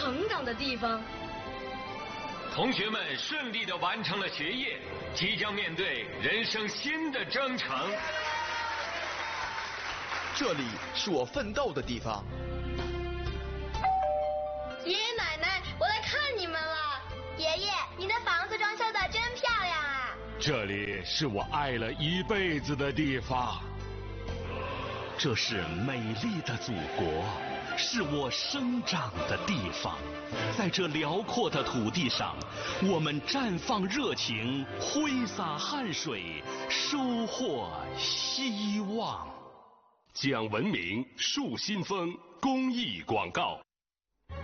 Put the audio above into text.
成长的地方。 同学们顺利地完成了学业，即将面对人生新的征程。 这里是我奋斗的地方。 爷爷奶奶，我来看你们了。爷爷，你的房子装修的真漂亮啊！ 这里是我爱了一辈子的地方。 这是美丽的祖国，是我生长的地方。在这辽阔的土地上，我们绽放热情，挥洒汗水，收获希望。 讲文明树新风公益广告。